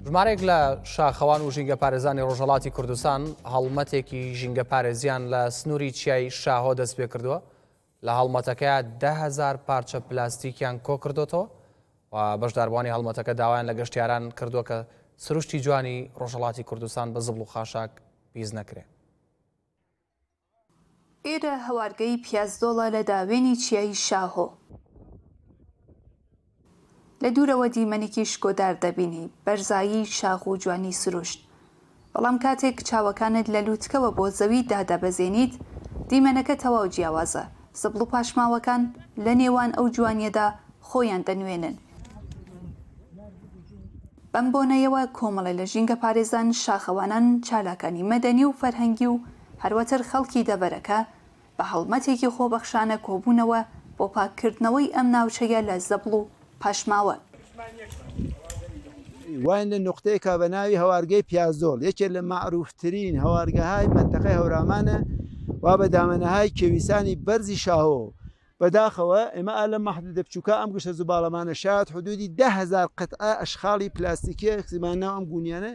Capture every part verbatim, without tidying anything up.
ژمارێک لە شاخەوان و ژینگە پارێزانی ڕۆژهەڵاتی کوردستان هەڵمەتێکی ژینگە پارێزیان لە سنووری چیای شاهۆ دەست پێ کردووە. لە هەڵمەتەکەیە ده هەزار پارچە پلاستیکیان کۆ کردوتەوە و بەشداربووانی هەڵمەتەکە داوایان لە گەشتیاران کردووە کە سروشتی جوانی ڕۆژهەڵاتی کوردستان بە زبڵ و خاشاک پیس نەکرێ. ئێرە هەوارگەی پیازدۆڵە لە داوێنی چیای شاهۆ. لە دوورەوە دیمەنێکی شکۆدار دەبینی بەرزایی شاخ و جوانی سروشت. بەڵام کاتێک چاوەکانت لە لووتکەوە بۆ زەوی دادەبەزێنیت دیمەنەکە تەواو جیاوازە. زبڵ و پاشماوەکان لە نێوان ئەو جوانیەدا خۆیان دەنوێنن. بەم بۆنەیەوە کۆمەڵە لە ژینگە پارێزان شاخەوانان چالاکانی مەدەنی و فەرهەنگی و هەروەتر خەڵکی دەبەرەکە بە هەڵمەتێکی خۆبەخشانە کۆبوونەوە بۆ پاککردنەوەی ئەم ناوچەیە لە زەبڵ و پاشماوە. وان لە نقطەیەکە بە ناوی هەوارگەی پیازدۆڵ، یەکێک لە مەعروفترین هەوارگەهای منتەقەی هەورامانە وا بە دامەنەهای کێویستانی بەرزی شاهۆ. بەداخەوە ئێمە ئا لە مەحدودە بچووکە ئەم گشتە زوباڵەمانە شایەت حدودی ده هەزار قەتعە ئەشخاڵی پلاستیکیە زمانناو ئەم گونیانە.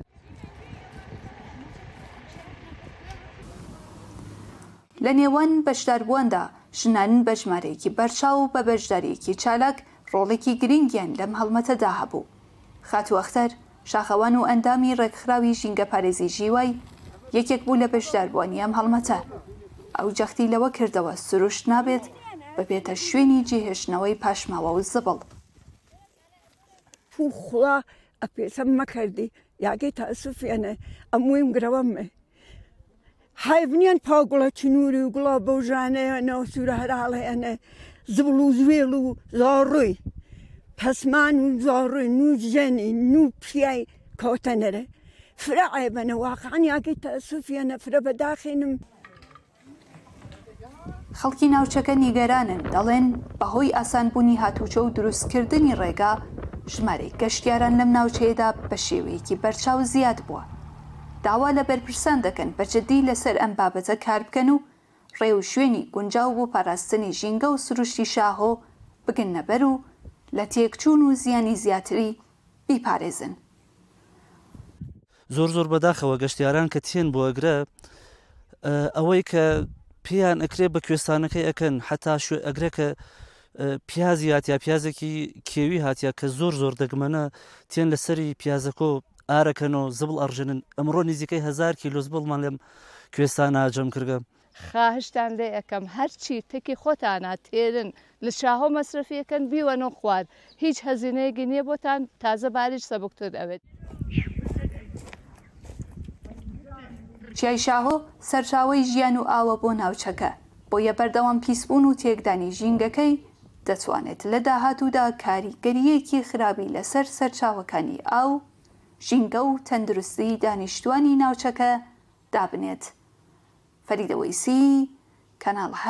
لە نێوان بەشداربوواندا ژنانن بە ژمارەیەکی بەرچاو و بە بەشداریەکی چالاک ڕۆڵێکی گرنگیان لەم هەڵمەتەدا هەبوو. خاتوەختەر شاخەوان و ئەندامی ڕێکخراوی ژینگە پارێزی ژیوای یەکێک بوو لە بەشداربووانی ئەم هەڵمەتە. ئەو جەختی لەوە کردەوە سروشت نابێت ببێتە شوێنی جێهێشتنەوەی پاشماوە و زبڵ. خوا ئەپێسەم مەکردی یاگەی تەئەسوفێنە ئەموویم گرەوەمێ. هایڤنیان پاگوڵە چنووری و گوڵا بەوژانەیەنەوە سوورە هەراڵەیەنە زبڵ و زوێڵ و زاڕووی پەسمان و زاڕووی نو ژەنی نو پیای کەوتەنەرە فرە عیبەنە واقعان یاگەی تەئەسوفێنە فرە بەداخێنم. خەڵکی ناوچەکە نیگەرانن، دەڵێن بەهۆی ئاسانبوونی هاتوچە و دروستکردنی ڕێگا ژمارەی گەشتیاران لەم ناوچەیەدا بە شێوەیەکی بەرچاو زیاد بووە. داوا لە بەرپرسان دەکەن بەجددی لەسەر ئەم بابەتە کار بکەن و ڕێ و شوێنی گونجاو بۆ پاراستنی ژینگە و سروشتی شاهۆ بگنە بەر و لە تێکچوون و زیانی زیاتری بیپارێزن. زۆر زۆر بەداخەوە گەشتیاران کە تێن بۆ ئەگرە ئەوەی کە پێیان ئەکرێ بە کوێستانەکەی ئەکەن حتا ئەگرێکە پیازی هاتیا پیازێکی کێوی هاتیە کە زۆر زۆر دەگمەنە تێن لەسەری پیازەکۆ ئارەکەنەوە زبڵ ئەڕژنن. ئەمڕۆ نزیکەی هەزار کیلۆ زبڵمان لەم کوێستانە ئاجەم کردە. خواهشتان لێ ئەەکەم هەرچی تەکی خۆتانە تێرن لە شاهۆ مەسرفیەکەن بیوەنە خوارد هیچ هەزینەیەکی نییە بۆتان تازە باریش سەبکتر ئەوێت. چیای شاهۆ سەرچاوەی ژیان و ئاوە بۆ ناوچەکە، بۆیە بەردەوام پیسبوون و تێکدانی ژینگەکەی دەتوانێت لە داهاتوودا کاریگەریەکی خراپی لەسەر سەرچاوەکانی ئاو، ژینگە و تەندروستی دانیشتوانی ناوچەکە دابنێت. فەریدە وەیسی، کەناڵ